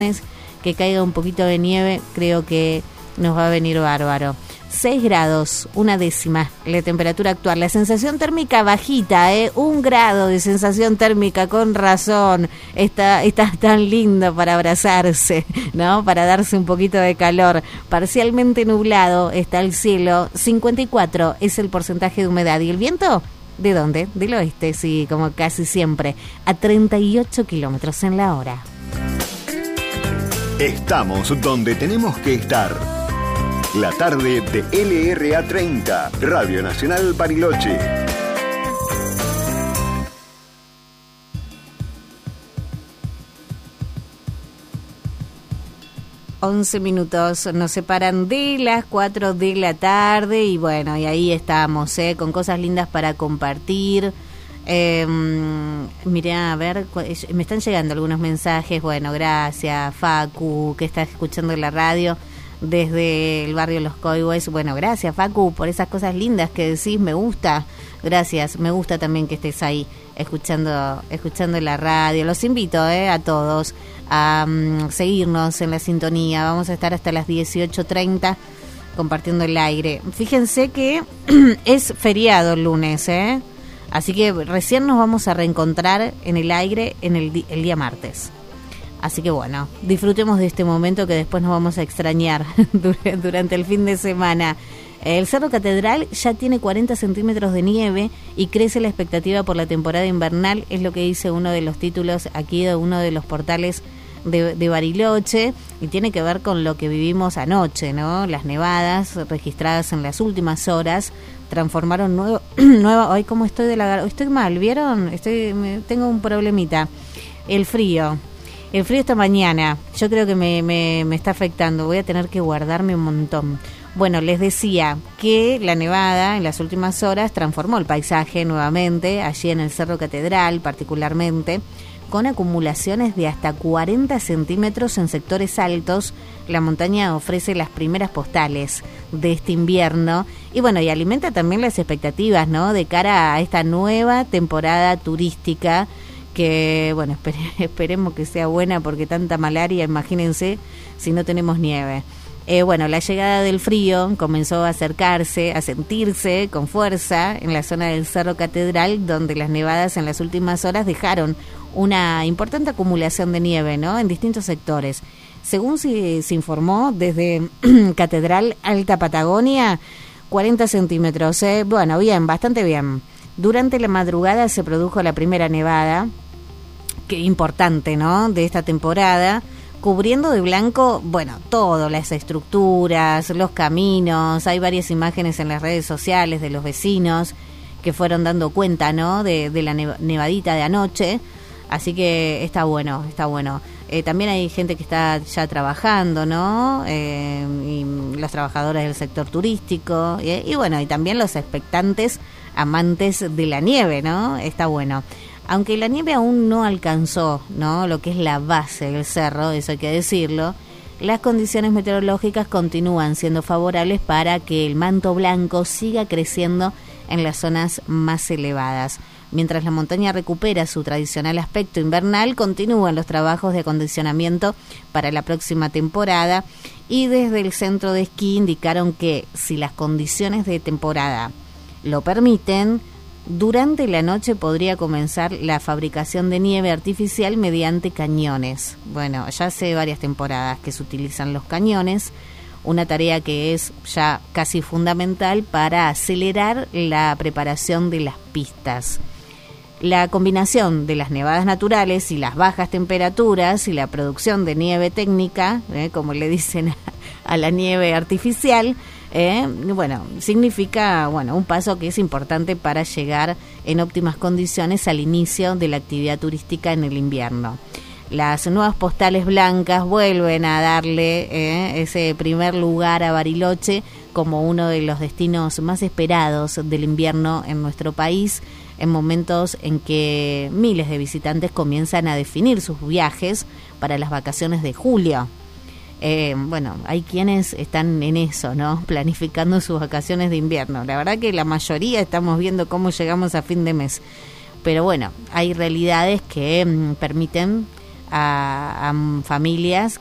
que caiga un poquito de nieve, creo que nos va a venir bárbaro. 6 grados, 1/10 la temperatura actual. La sensación térmica bajita, 1 grado de sensación térmica, con razón. Está tan lindo para abrazarse, ¿no? Para darse un poquito de calor. Parcialmente nublado está el cielo. 54 es el porcentaje de humedad. ¿Y el viento? ¿De dónde? Del oeste, sí, como casi siempre. A 38 kilómetros en la hora. Estamos donde tenemos que estar. La tarde de LRA 30, Radio Nacional Bariloche. Minutos nos separan de las 4 de la tarde y bueno, y ahí estamos, con cosas lindas para compartir. Mirá, a ver, me están llegando algunos mensajes. Bueno, gracias Facu, que está escuchando la radio desde el barrio Los Coihues. Bueno, gracias Facu por esas cosas lindas que decís, me gusta. Gracias, me gusta también que estés ahí escuchando la radio. Los invito a todos a seguirnos en la sintonía. Vamos a estar hasta las 18:30 compartiendo el aire. Fíjense que es feriado el lunes, así que recién nos vamos a reencontrar en el aire el día martes. Así que bueno, disfrutemos de este momento que después nos vamos a extrañar durante el fin de semana. El Cerro Catedral ya tiene 40 centímetros de nieve y crece la expectativa por la temporada invernal, es lo que dice uno de los títulos aquí de uno de los portales de Bariloche, y tiene que ver con lo que vivimos anoche, ¿no? Las nevadas registradas en las últimas horas transformaron nueva. Ay, cómo estoy estoy mal, ¿vieron? Tengo un problemita. El frío esta mañana, yo creo que me está afectando. Voy a tener que guardarme un montón. Bueno, les decía que la nevada en las últimas horas transformó el paisaje nuevamente, allí en el Cerro Catedral particularmente, con acumulaciones de hasta 40 centímetros en sectores altos. La montaña ofrece las primeras postales de este invierno y bueno, y alimenta también las expectativas, ¿no?, de cara a esta nueva temporada turística que, bueno, esperemos que sea buena, porque tanta malaria, imagínense si no tenemos nieve. Bueno, la llegada del frío comenzó a acercarse, a sentirse con fuerza en la zona del Cerro Catedral, donde las nevadas en las últimas horas dejaron una importante acumulación de nieve, ¿no?, en distintos sectores. Según se informó desde Catedral Alta Patagonia, 40 centímetros. Bueno, bien, bastante bien. Durante la madrugada se produjo la primera nevada, que importante, ¿no?, de esta temporada, cubriendo de blanco, bueno, todo, las estructuras, los caminos. Hay varias imágenes en las redes sociales de los vecinos que fueron dando cuenta, ¿no?, de la nevadita de anoche. Así que está bueno. También hay gente que está ya trabajando, ¿no? Y los trabajadores del sector turístico. Y bueno, y también los expectantes amantes de la nieve, ¿no? Está bueno. Aunque la nieve aún no alcanzó, ¿no?, lo que es la base del cerro, eso hay que decirlo, las condiciones meteorológicas continúan siendo favorables para que el manto blanco siga creciendo en las zonas más elevadas. Mientras la montaña recupera su tradicional aspecto invernal, continúan los trabajos de acondicionamiento para la próxima temporada, y desde el centro de esquí indicaron que, si las condiciones de temporada lo permiten, durante la noche podría comenzar la fabricación de nieve artificial mediante cañones. Bueno, ya hace varias temporadas que se utilizan los cañones, una tarea que es ya casi fundamental para acelerar la preparación de las pistas. La combinación de las nevadas naturales y las bajas temperaturas y la producción de nieve técnica, como le dicen a la nieve artificial, bueno, significa, bueno, un paso que es importante para llegar en óptimas condiciones al inicio de la actividad turística en el invierno. Las nuevas postales blancas vuelven a darle ese primer lugar a Bariloche como uno de los destinos más esperados del invierno en nuestro país, en momentos en que miles de visitantes comienzan a definir sus viajes para las vacaciones de julio. Bueno, hay quienes están en eso, ¿no?, planificando sus vacaciones de invierno. La verdad que la mayoría estamos viendo cómo llegamos a fin de mes. Pero bueno, hay realidades que permiten a familias